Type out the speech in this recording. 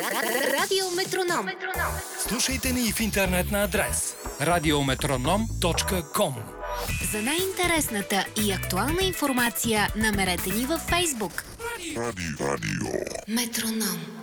Радио Метроном. Слушайте ни в интернет на адрес radiometronom.com. За най-интересната и актуална информация намерете ни във Facebook. Радио. Метроном.